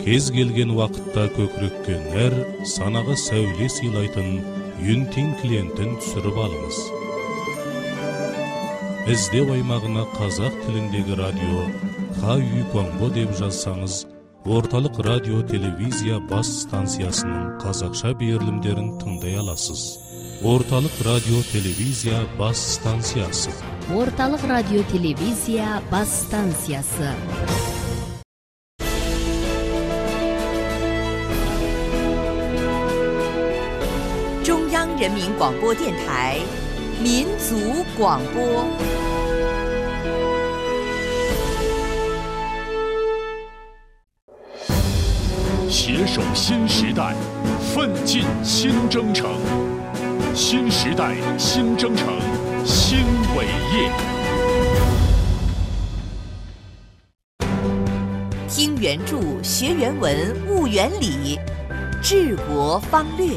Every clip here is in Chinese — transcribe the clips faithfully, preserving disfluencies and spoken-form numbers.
кез келген уақытта көкірекке нәр, санаға сәуле сыйлайтын Юнтин клиентін түсіріп алыңыз. Іздеу аймағына қазақ тіліндегі радио Хай Конго деп жазсаңыз, орталық радио телевизия бас станциясының қазақша берілімдерін тыңдай аласыз. Орталық радио телевизия бас станциясы. Орталық радио телевизия бас станциясы. 中央人民广播电台民族广播。 携手新时代，奋进新征程。新时代，新征程，新伟业。 听原著，学原文，悟原理，治国方略。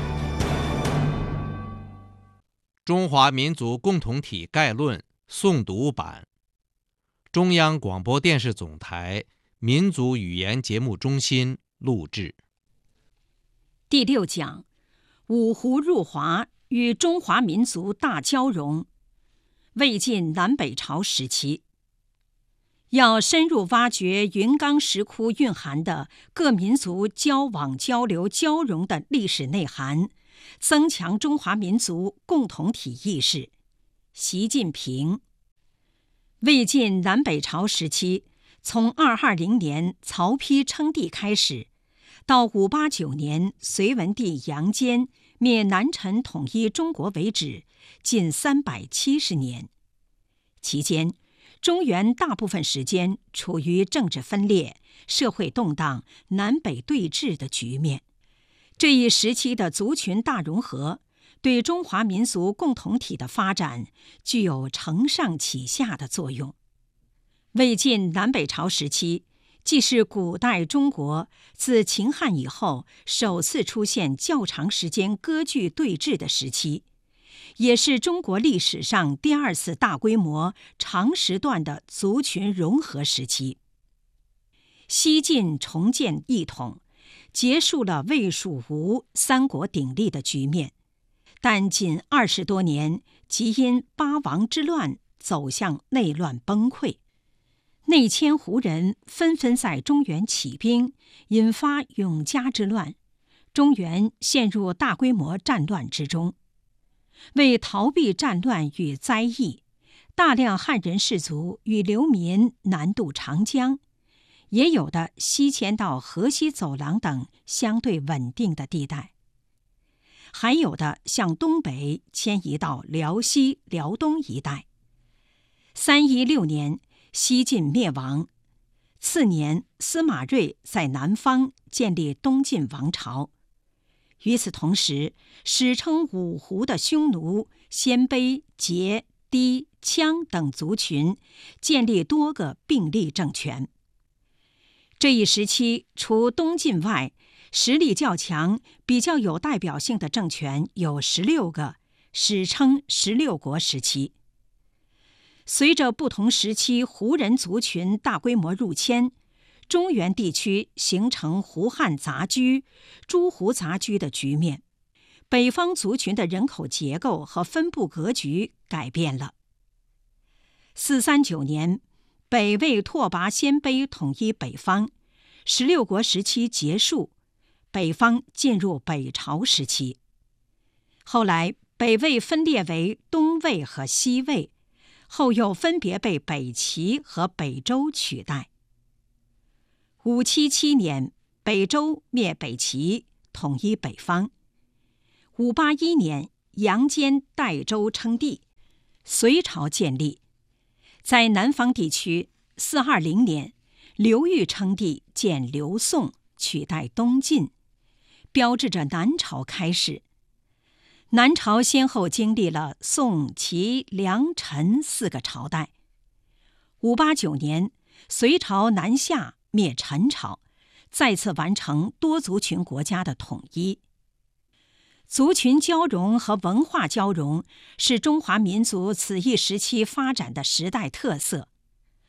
中华民族共同体概论诵读版，中央广播电视总台民族语言节目中心录制。 第六讲：五胡入华与中华民族大交融。魏晋南北朝时期，要深入挖掘云冈石窟蕴含的各民族交往、交流、交融的历史内涵，增强中华民族共同体意识。习近平。魏晋南北朝时期，从二二零年曹丕称帝开始，到五八九年隋文帝杨坚灭南陈统一中国为止，近三百七十年。期间，中原大部分时间处于政治分裂、社会动荡、南北对峙的局面。这一时期的族群大融合，对中华民族共同体的发展具有承上启下的作用。魏晋南北朝时期，既是古代中国自秦汉以后首次出现较长时间割据对峙的时期，也是中国历史上第二次大规模长时段的族群融合时期。西晋重建一统，结束了魏蜀吴三国鼎立的局面，但仅二十多年即因八王之乱走向内乱崩溃。内迁胡人纷纷在中原起兵，引发永嘉之乱，中原陷入大规模战乱之中。为逃避战乱与灾疫，大量汉人士族与流民南渡长江，也有的西迁到河西走廊等相对稳定的地带，还有的向东北迁移到辽西、辽东一带。三一六年，西晋灭亡，次年司马睿在南方建立东晋王朝。与此同时，史称五胡的匈奴、鲜卑、羯、氐、羌等族群建立多个并立政权。这一时期，除东晋外，实力较强、比较有代表性的政权有十六个，史称十六国时期。随着不同时期胡人族群大规模入迁，中原地区形成胡汉杂居、诸胡杂居的局面，北方族群的人口结构和分布格局改变了。四三九年，北魏拓跋鲜卑统一北方，十六国时期结束，北方进入北朝时期。后来，北魏分裂为东魏和西魏，后又分别被北齐和北周取代。五七七年，北周灭北齐，统一北方。五八一年，杨坚代周称帝，隋朝建立。在南方地区，四二零年，刘裕称帝，建刘宋，取代东晋，标志着南朝开始。南朝先后经历了宋、齐、梁、陈四个朝代。五八九年，隋朝南下灭陈朝，再次完成多族群国家的统一。族群交融和文化交融是中华民族此一时期发展的时代特色。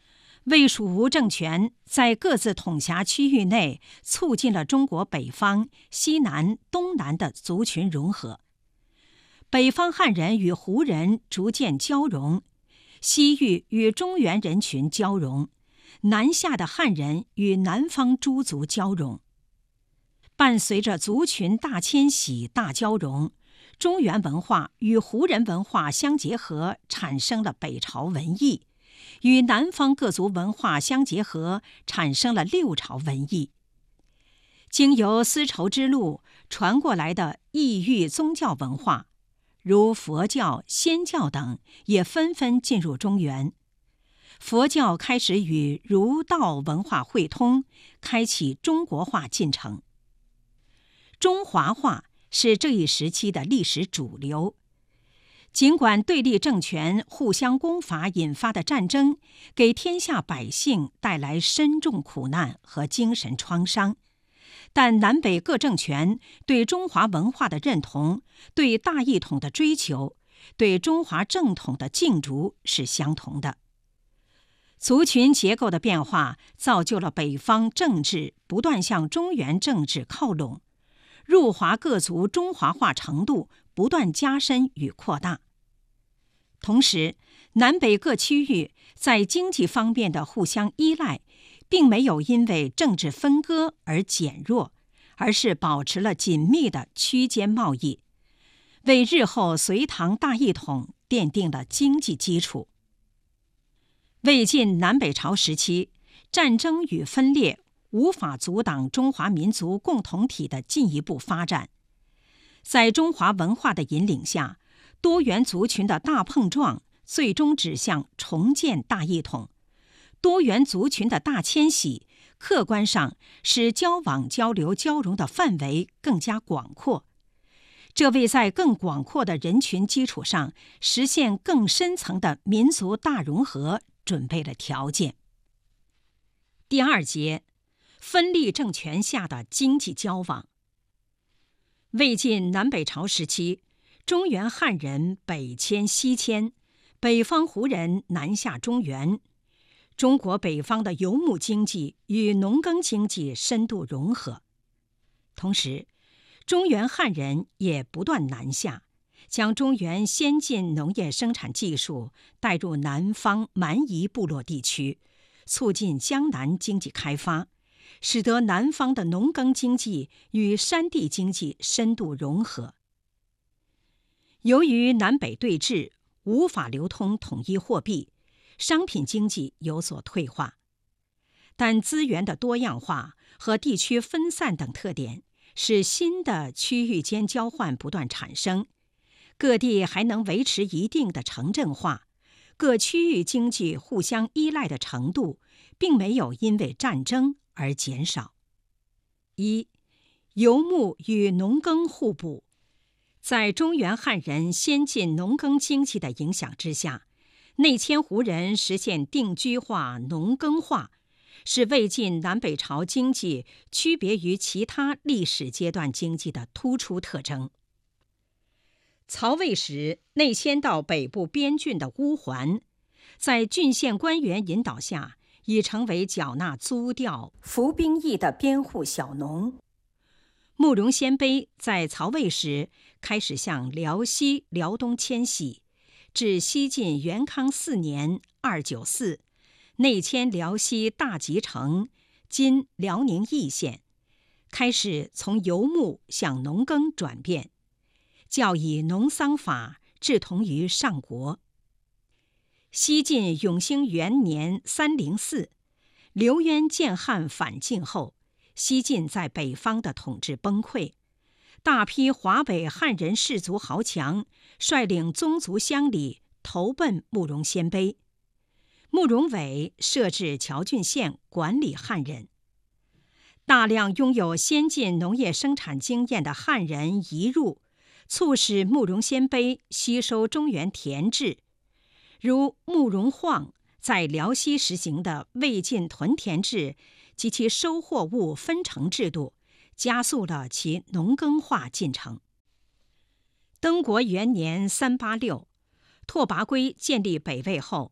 魏蜀吴政权在各自统辖区域内促进了中国北方、西南、东南的族群融合。北方汉人与胡人逐渐交融，西域与中原人群交融，南下的汉人与南方诸族交融。伴随着族群大迁徙、大交融，中原文化与胡人文化相结合，产生了北朝文艺；与南方各族文化相结合，产生了六朝文艺。经由丝绸之路传过来的异域宗教文化，如佛教、仙教等，也纷纷进入中原。佛教开始与儒道文化汇通，开启中国化进程。中华化是这一时期的历史主流。尽管对立政权互相攻伐引发的战争给天下百姓带来深重苦难和精神创伤，但南北各政权对中华文化的认同、对大一统的追求、对中华正统的敬逐是相同的。族群结构的变化造就了北方政治不断向中原政治靠拢，入华各族中华化程度不断加深与扩大。同时，南北各区域在经济方面的互相依赖，并没有因为政治分割而减弱，而是保持了紧密的区间贸易，为日后隋唐大一统奠定了经济基础。魏晋南北朝时期，战争与分裂无法阻挡中华民族共同体的进一步发展。在中华文化的引领下，多元族群的大碰撞最终指向重建大一统。多元族群的大迁徙，客观上使交往交流交融的范围更加广阔，这为在更广阔的人群基础上实现更深层的民族大融合准备了条件。第二节，分立政权下的经济交往。魏晋南北朝时期，中原汉人北迁西迁，北方胡人南下中原，中国北方的游牧经济与农耕经济深度融合。同时，中原汉人也不断南下，将中原先进农业生产技术带入南方蛮夷部落地区，促进江南经济开发，使得南方的农耕经济与山地经济深度融合。由于南北对峙，无法流通统一货币，商品经济有所退化。但资源的多样化和地区分散等特点，使新的区域间交换不断产生，各地还能维持一定的城镇化，各区域经济互相依赖的程度并没有因为战争而减少。一、游牧与农耕互补。在中原汉人先进农耕经济的影响之下，内迁胡人实现定居化、农耕化，是魏晋南北朝经济区别于其他历史阶段经济的突出特征。曹魏时内迁到北部边郡的乌桓，在郡县官员引导下，已成为缴纳租调、服兵役的边户小农。慕容鲜卑在曹魏时开始向辽西、辽东迁徙，至西晋元康四年（二九四），内迁辽西大集城（今辽宁义县），开始从游牧向农耕转变，教以农桑法，志同于上国。西晋永兴元年（三零四），刘渊建汉反晋后，西晋在北方的统治崩溃，大批华北汉人士族豪强率领宗族乡里投奔慕容鲜卑。慕容伟设置谯郡县管理汉人。大量拥有先进农业生产经验的汉人移入，促使慕容鲜卑吸收中原田制，如慕容晃在辽西实行的魏晋屯田制及其收获物分成制度，加速了其农耕化进程。登国元年（三八六），拓跋圭建立北魏后，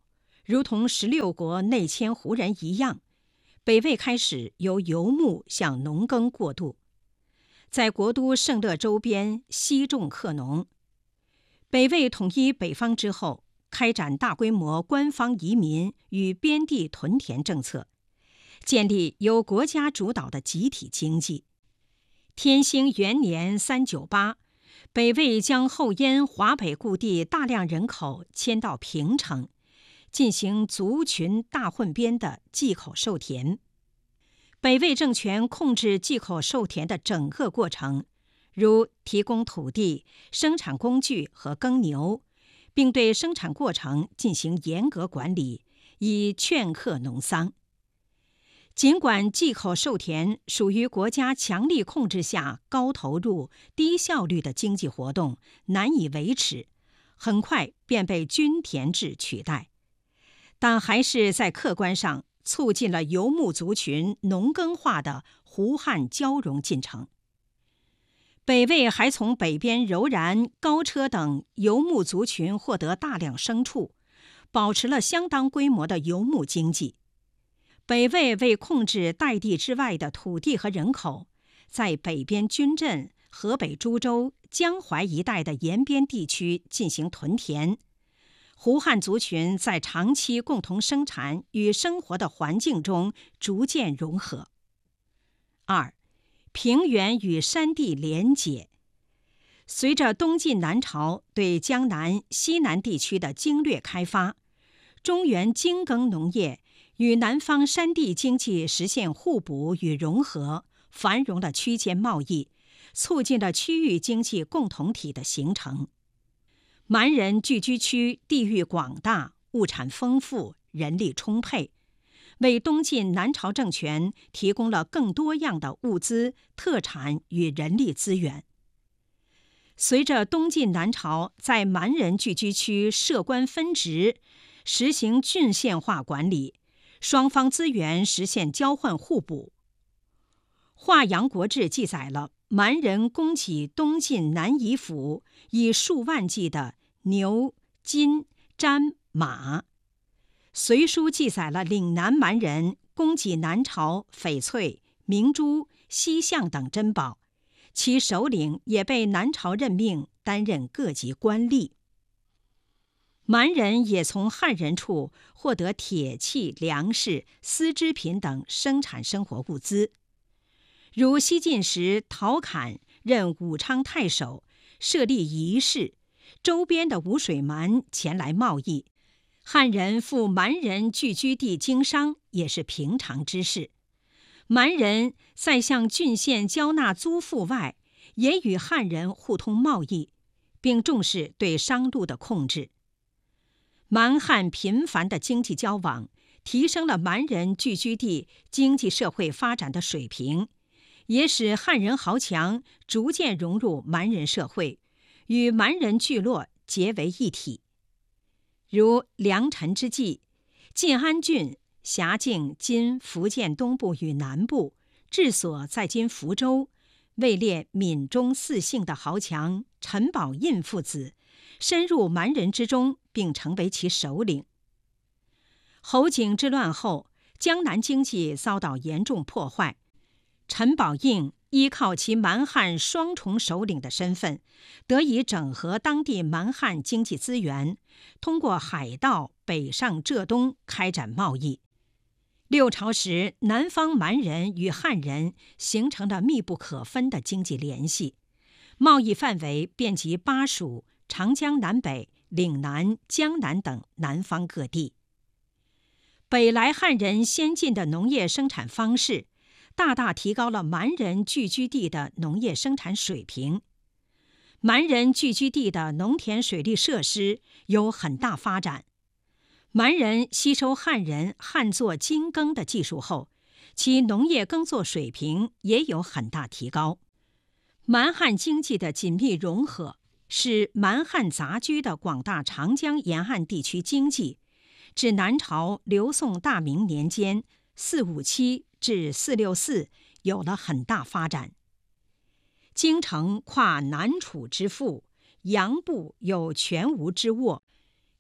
如同十六国内迁胡人一样，北魏开始由游牧向农耕过渡，在国都圣乐周边西种克农。北魏统一北方之后，开展大规模官方移民与边地屯田政策，建立由国家主导的集体经济。天兴元年三九八，北魏将后燕华北故地大量人口迁到平城，进行族群大混编的祭口授田。北魏政权控制祭口授田的整个过程，如提供土地、生产工具和耕牛，并对生产过程进行严格管理，以劝课农桑。尽管祭口授田属于国家强力控制下高投入、低效率的经济活动，难以维持，很快便被均田制取代，但还是在客观上促进了游牧族群农耕化的胡汉交融进程。北魏还从北边柔然、高车等游牧族群获得大量牲畜，保持了相当规模的游牧经济。北魏为控制代地之外的土地和人口，在北边军镇、河北株洲、江淮一带的沿边地区进行屯田。胡汉族群在长期共同生产与生活的环境中逐渐融合。二、平原与山地连结。随着东晋南朝对江南、西南地区的经略开发，中原精耕农业与南方山地经济实现互补与融合，繁荣了区间贸易，促进了区域经济共同体的形成。蛮人聚居区地域广大，物产丰富，人力充沛，为东晋南朝政权提供了更多样的物资、特产与人力资源。随着东晋南朝在蛮人聚居区设官分职，实行郡县化管理，双方资源实现交换互补。《华阳国志》记载了蛮人供给东晋南夷府以数万计的牛、金、毡、马。《隋书》记载了岭南蛮人供给南朝翡翠、明珠、犀象等珍宝，其首领也被南朝任命担任各级官吏。蛮人也从汉人处获得铁器、粮食、丝织品等生产生活物资。如西晋时，陶侃任武昌太守，设立仪式，周边的吴水蛮前来贸易，汉人赴蛮人聚居地经商也是平常之事。蛮人在向郡县交纳租赋外，也与汉人互通贸易，并重视对商路的控制。蛮汉频繁的经济交往，提升了蛮人聚居地经济社会发展的水平，也使汉人豪强逐渐融入蛮人社会，与蛮人聚落结为一体。如良辰之际，晋安郡辖境今福建东部与南部，治所在今福州，位列闽中四姓的豪强陈宝印父子深入蛮人之中，并成为其首领。侯景之乱后，江南经济遭到严重破坏，陈宝印依靠其蛮汉双重首领的身份，得以整合当地蛮汉经济资源，通过海道北上浙东开展贸易。六朝时，南方蛮人与汉人形成了密不可分的经济联系，贸易范围遍及巴蜀、长江南北、岭南、江南等南方各地。北来汉人先进的农业生产方式，大大提高了蛮人聚居地的农业生产水平。蛮人聚居地的农田水利设施有很大发展。蛮人吸收汉人旱作精耕的技术后，其农业耕作水平也有很大提高。蛮汉经济的紧密融合，使蛮汉杂居的广大长江沿岸地区经济，至南朝刘宋大明年间四五七至四六四有了很大发展。京城跨南楚之腹，阳部有全吴之沃，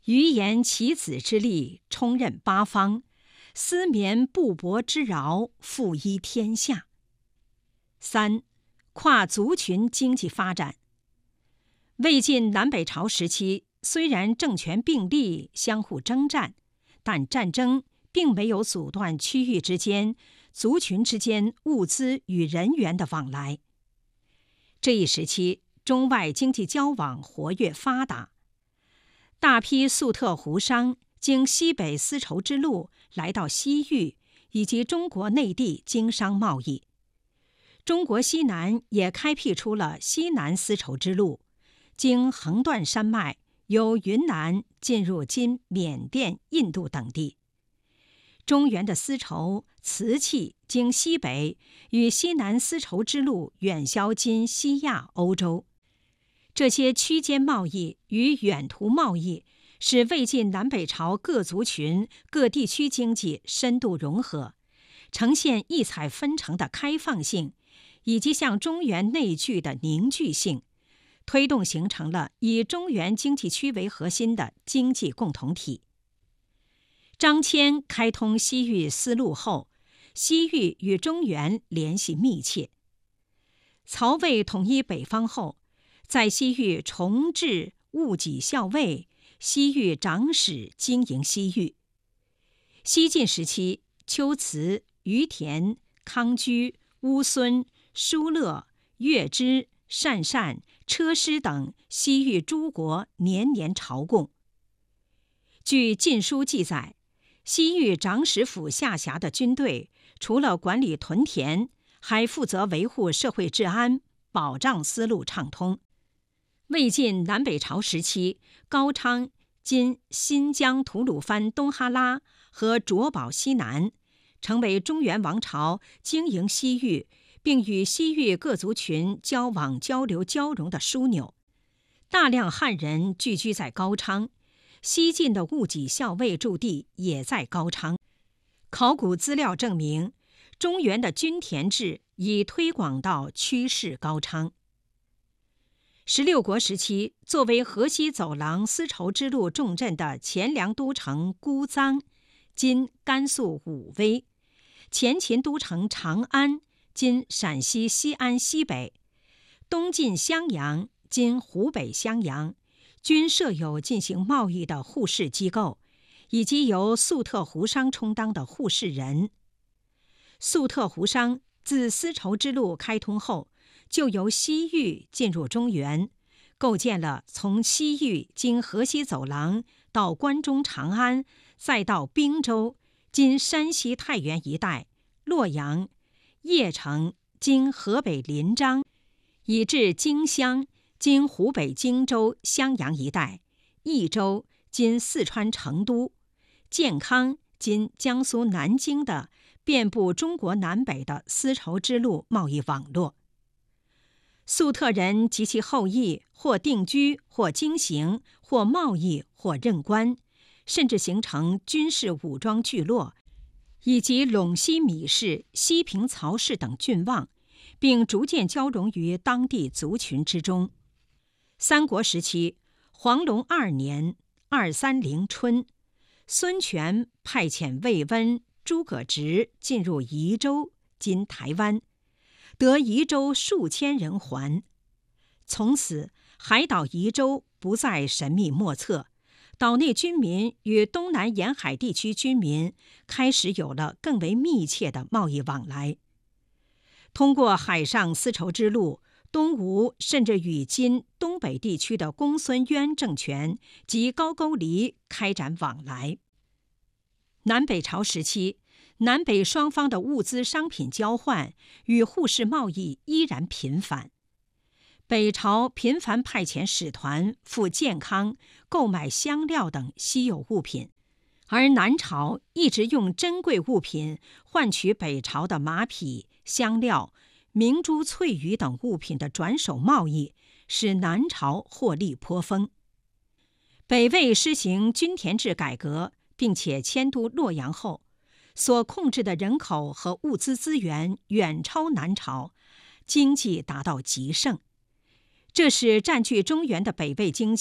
余言其子之力，充任八方，思绵布帛之饶，富依天下。三、跨族群经济发展。魏晋南北朝时期，虽然政权并立，相互征战，但战争并没有阻断区域之间、族群之间物资与人员的往来。这一时期，中外经济交往活跃发达，大批粟特胡商经西北丝绸之路来到西域以及中国内地经商贸易。中国西南也开辟出了西南丝绸之路，经横断山脉，由云南进入今缅甸、印度等地。中原的丝绸、瓷器经西北，与西南丝绸之路远销今西亚、欧洲。这些区间贸易与远途贸易，使魏晋南北朝各族群、各地区经济深度融合，呈现异彩纷呈的开放性，以及向中原内聚的凝聚性，推动形成了以中原经济区为核心的经济共同体。张骞开通西域丝路后，西域与中原联系密切。曹魏统一北方后，在西域重置务己校尉，西域长史经营西域。西晋时期，龟兹、于田、康居、乌孙、疏勒、月支、鄯善、车师等西域诸国年年朝贡。据《晋书》记载，西域长史府下辖的军队，除了管理屯田，还负责维护社会治安，保障丝路畅通。魏晋南北朝时期，高昌今新疆吐鲁番东哈拉和卓宝西南，成为中原王朝经营西域并与西域各族群交往交流交融的枢纽。大量汉人聚居在高昌，西晋的务己校尉驻地也在高昌。考古资料证明，中原的均田制已推广到曲室高昌。十六国时期，作为河西走廊丝绸之路重镇的前凉都城姑臧（今甘肃武威）、前秦都城长安（今陕西西安西北）、东晋襄阳（今湖北襄阳）均设有进行贸易的互市机构，以及由粟特胡商充当的互市人。粟特胡商自丝绸之路开通后，就由西域进入中原，构建了从西域经河西走廊到关中长安，再到滨州（今山西太原一带）、洛阳、邺城（今河北临漳），以至荆襄（今湖北荆州、襄阳一带）、益州（今四川成都）、建康（今江苏南京）的遍布中国南北的丝绸之路贸易网络。粟特人及其后裔或定居，或经行，或贸易，或任官，甚至形成军事武装聚落，以及陇西米氏、西平曹氏等郡望，并逐渐交融于当地族群之中。三国时期，黄龙二年（二三零春），孙权派遣魏温、诸葛直进入宜州（今台湾），得宜州数千人还。从此，海岛宜州不再神秘莫测，岛内军民与东南沿海地区军民开始有了更为密切的贸易往来。通过海上丝绸之路，东吴甚至与今东北地区的公孙渊政权及高句丽开展往来。南北朝时期，南北双方的物资商品交换与互市贸易依然频繁。北朝频繁派遣使团赴建康购买香料等稀有物品，而南朝一直用珍贵物品换取北朝的马匹、香料、明珠翠羽等物品的转手贸易，使南朝获利颇丰。北魏施行均田制改革，并且迁都洛阳后，所控制的人口和物资资源远超南朝，经济达到极盛。这使占据中原的北魏经济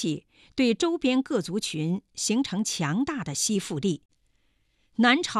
对周边各族群形成强大的吸附力。南朝